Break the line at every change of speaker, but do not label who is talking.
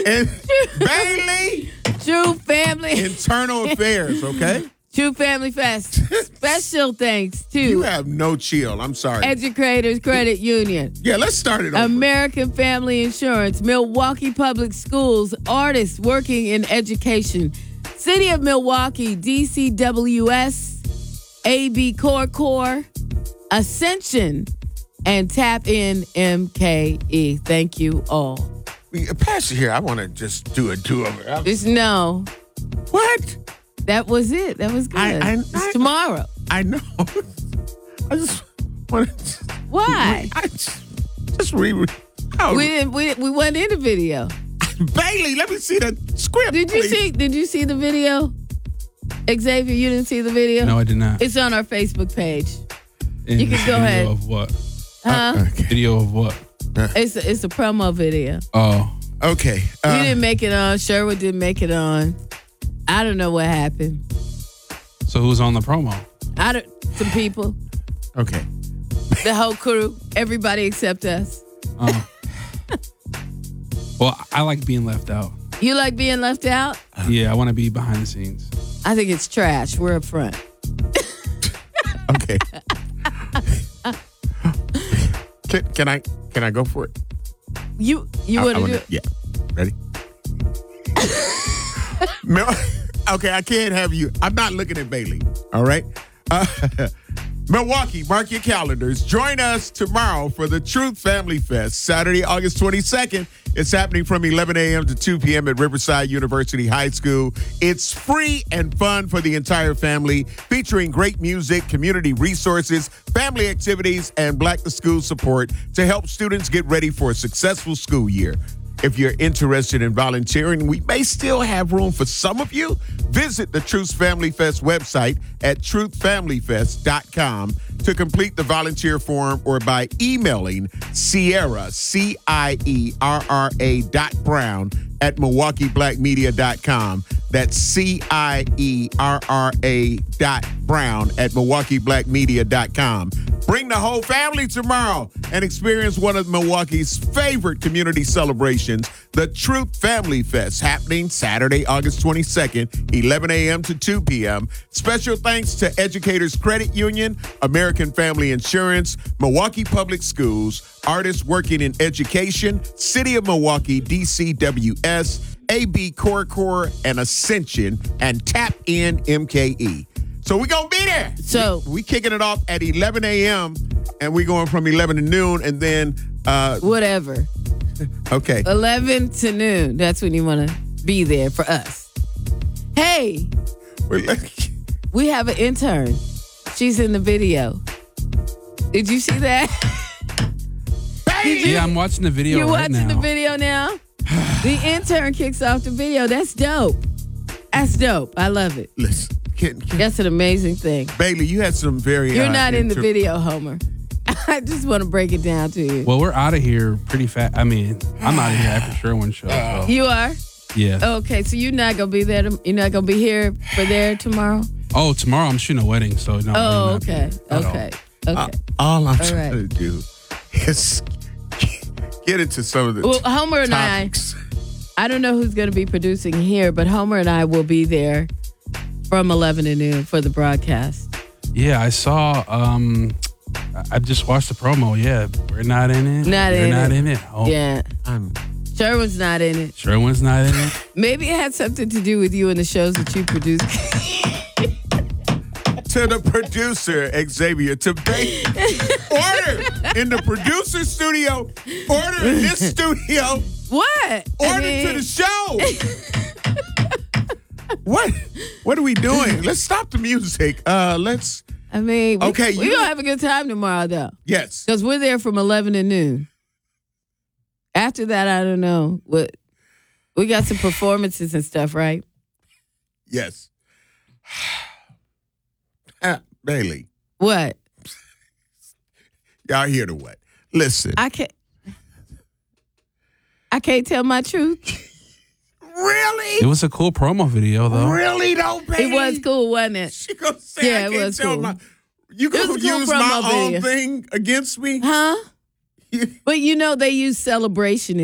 And Bailey.
True Family.
Internal Affairs, okay?
True Family Fest. Special thanks to
You have no chill. I'm sorry.
Educators Credit Union.
Yeah, let's start it over.
American Family Insurance, Milwaukee Public Schools, artists working in education, City of Milwaukee, DCWS, AB Core, Ascension, and Tap In MKE. Thank you all.
Pastor here, I want to just do a do-over.
Just know.
What?
That was it. That was good. It's tomorrow.
I know. I just want to...
Why?
Just read. Oh.
We wasn't in the video.
Bailey, let me see the script.
Did you see the video? Xavier, you didn't see the video?
No, I did not.
It's on our Facebook page.
And
you can go ahead.
Video of what?
Okay.
Video of what?
It's a promo video.
Oh.
Okay.
You didn't make it on. Sherwood didn't make it on. I don't know what happened.
So who's on the promo?
Some people.
Okay.
The whole crew. Everybody except us.
Oh. Well, I like being left out.
You like being left out?
Yeah, I want to be behind the scenes.
I think it's trash. We're up front.
Okay. Can I go for it?
You want to do it?
Yeah. Ready? Okay, I can't have you. I'm not looking at Bailey. All right. Milwaukee, mark your calendars. Join us tomorrow for the Truth Family Fest, Saturday, August 22nd. It's happening from 11 a.m. to 2 p.m. at Riverside University High School. It's free and fun for the entire family, featuring great music, community resources, family activities, and Black to School support to help students get ready for a successful school year. If you're interested in volunteering, we may still have room for some of you. Visit the Truth Family Fest website at truthfamilyfest.com to complete the volunteer form or by emailing Sierra, CIERRA.Brown at MilwaukeeBlackMedia.com. That's CIERRA.Brown at MilwaukeeBlackMedia.com. Bring the whole family tomorrow and experience one of Milwaukee's favorite community celebrations, the Truth Family Fest, happening Saturday, August 22nd, 11 a.m. to 2 p.m. Special thanks to Educators Credit Union, American Family Insurance, Milwaukee Public Schools, artists working in education, City of Milwaukee, DCWS, AB Core, and Ascension, and Tap In MKE. So we're going to be there.
So
we kicking it off at 11 a.m. and we're going from 11 to noon and then...
whatever.
Okay.
11 to noon. That's when you want to be there for us. Hey, we have an intern. She's in the video. Did you see that?
Yeah, I'm watching the video right now.
You're watching the video now? The intern kicks off the video. That's dope. That's dope. I love it.
Listen.
That's an amazing thing.
Bailey, you had some very...
You're not in the video, Homer. I just want to break it down to you.
Well, we're out of here pretty fast. I mean, I'm out of here after Sherwin's show. So.
You are?
Yeah.
Okay, so you're not going to be there. You're not going to be here for there tomorrow?
Oh, tomorrow I'm shooting a wedding, so no.
Oh, okay. Okay.
All I'm trying to do is get into some of the
Homer and
topics.
I don't know who's going to be producing here, but Homer and I will be there from 11 to noon for the broadcast.
Yeah, I saw, I just watched the promo. Yeah, we're not in it. We're not in it. Oh.
Yeah. Sherwin's not in it.
Sherwin's not in it.
Maybe it had something to do with you and the shows that you produce.
To the producer, Xavier, to order in the producer studio, order in this studio.
What?
Order to the show. What are we doing? Let's stop the music.
We're going to have a good time tomorrow, though.
Yes.
Because we're there from 11 to noon. After that, I don't know. We got some performances and stuff, right?
Yes. Bailey.
What?
Y'all hear the what? Listen.
I can't tell my truth.
Really?
It was a cool promo video, though.
Really, though, baby?
It was cool, wasn't it?
She gonna say
yeah,
I
it
can't
was
tell
cool.
You gonna use my own
video.
thing against me?
Huh? But they use celebration